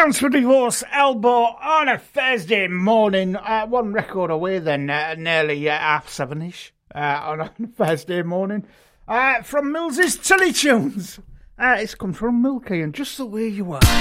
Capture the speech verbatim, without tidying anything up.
Grounds for Divorce, Elbow, on a Thursday morning. Uh, one record away then, uh, nearly uh, half seven-ish uh, on a Thursday morning. Uh, from Mills's Tilly Tunes. Uh, it's come from Milky and Just the Way You Are.